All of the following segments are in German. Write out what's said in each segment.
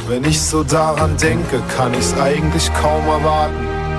Wenn ich so daran denke, kann ich's eigentlich kaum erwarten.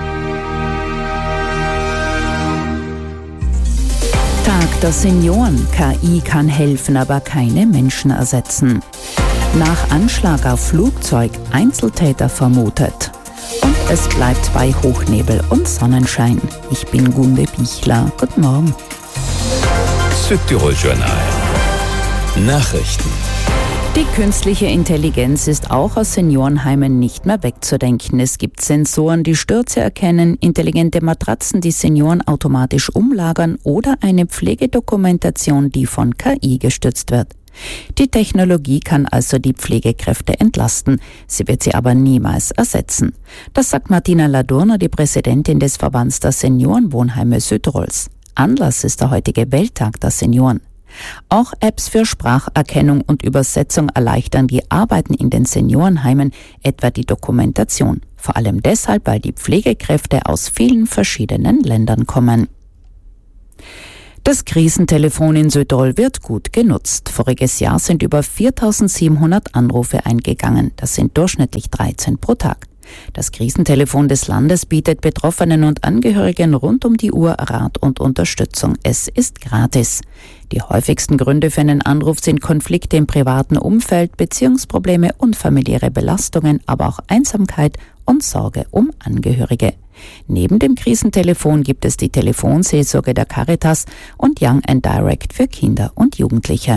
Tag der Senioren. KI kann helfen, aber keine Menschen ersetzen. Nach Anschlag auf Flugzeug Einzeltäter vermutet. Und es bleibt bei Hochnebel und Sonnenschein. Ich bin Gunde Bichler. Guten Morgen. Südtirol Journal. Nachrichten. Die künstliche Intelligenz ist auch aus Seniorenheimen nicht mehr wegzudenken. Es gibt Sensoren, die Stürze erkennen, intelligente Matratzen, die Senioren automatisch umlagern oder eine Pflegedokumentation, die von KI gestützt wird. Die Technologie kann also die Pflegekräfte entlasten. Sie wird sie aber niemals ersetzen. Das sagt Martina Ladurner, die Präsidentin des Verbands der Seniorenwohnheime Südtirols. Anlass ist der heutige Welttag der Senioren. Auch Apps für Spracherkennung und Übersetzung erleichtern die Arbeiten in den Seniorenheimen, etwa die Dokumentation. Vor allem deshalb, weil die Pflegekräfte aus vielen verschiedenen Ländern kommen. Das Krisentelefon in Südtirol wird gut genutzt. Voriges Jahr sind über 4.700 Anrufe eingegangen. Das sind durchschnittlich 13 pro Tag. Das Krisentelefon des Landes bietet Betroffenen und Angehörigen rund um die Uhr Rat und Unterstützung. Es ist gratis. Die häufigsten Gründe für einen Anruf sind Konflikte im privaten Umfeld, Beziehungsprobleme und familiäre Belastungen, aber auch Einsamkeit und Sorge um Angehörige. Neben dem Krisentelefon gibt es die Telefonseelsorge der Caritas und Young and Direct für Kinder und Jugendliche.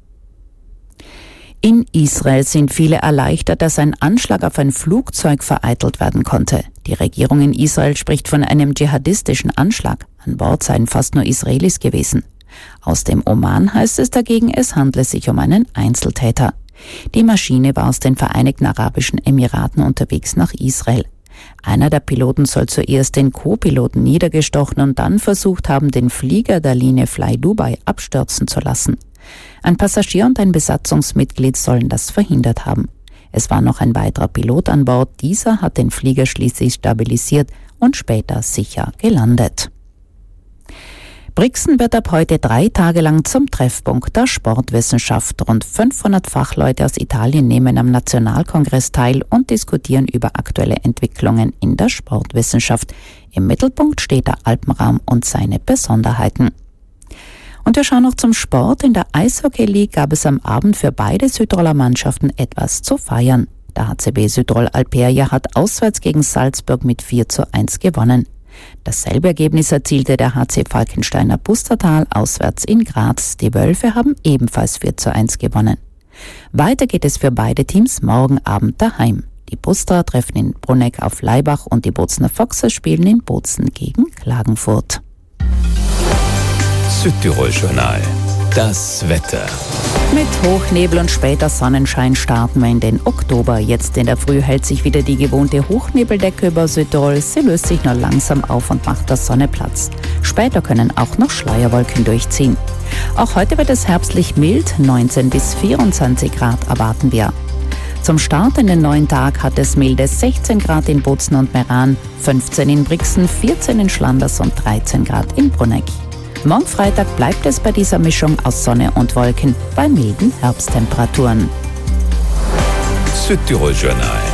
In Israel sind viele erleichtert, dass ein Anschlag auf ein Flugzeug vereitelt werden konnte. Die Regierung in Israel spricht von einem dschihadistischen Anschlag. An Bord seien fast nur Israelis gewesen. Aus dem Oman heißt es dagegen, es handle sich um einen Einzeltäter. Die Maschine war aus den Vereinigten Arabischen Emiraten unterwegs nach Israel. Einer der Piloten soll zuerst den Co-Piloten niedergestochen und dann versucht haben, den Flieger der Linie Fly Dubai abstürzen zu lassen. Ein Passagier und ein Besatzungsmitglied sollen das verhindert haben. Es war noch ein weiterer Pilot an Bord. Dieser hat den Flieger schließlich stabilisiert und später sicher gelandet. Brixen wird ab heute 3 Tage lang zum Treffpunkt der Sportwissenschaft. Rund 500 Fachleute aus Italien nehmen am Nationalkongress teil und diskutieren über aktuelle Entwicklungen in der Sportwissenschaft. Im Mittelpunkt steht der Alpenraum und seine Besonderheiten. Und wir schauen noch zum Sport. In der Eishockey League gab es am Abend für beide Südtiroler Mannschaften etwas zu feiern. Der HCB Südtirol Alperia hat auswärts gegen Salzburg mit 4:1 gewonnen. Dasselbe Ergebnis erzielte der HC Falkensteiner Pustertal auswärts in Graz. Die Wölfe haben ebenfalls 4:1 gewonnen. Weiter geht es für beide Teams morgen Abend daheim. Die Pusterer treffen in Bruneck auf Laibach und die Bozner Foxers spielen in Bozen gegen Klagenfurt. Südtirol Journal. Das Wetter. Mit Hochnebel und später Sonnenschein starten wir in den Oktober. Jetzt in der Früh hält sich wieder die gewohnte Hochnebeldecke über Südtirol. Sie löst sich nur langsam auf und macht der Sonne Platz. Später können auch noch Schleierwolken durchziehen. Auch heute wird es herbstlich mild, 19 bis 24 Grad erwarten wir. Zum Start in den neuen Tag hat es milde 16 Grad in Bozen und Meran, 15 in Brixen, 14 in Schlanders und 13 Grad in Bruneck. Morgen Freitag bleibt es bei dieser Mischung aus Sonne und Wolken bei milden Herbsttemperaturen. Südtirol Journal.